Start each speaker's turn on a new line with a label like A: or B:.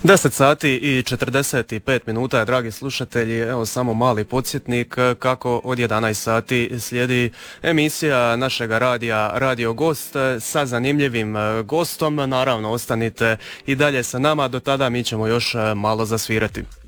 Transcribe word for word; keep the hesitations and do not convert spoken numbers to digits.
A: deset sati i četrdeset pet minuta, dragi slušatelji, evo samo mali podsjetnik kako od jedanaest sati slijedi emisija našega radija Radio Gost sa zanimljivim gostom. Naravno, ostanite i dalje sa nama, do tada mi ćemo još malo zasvirati.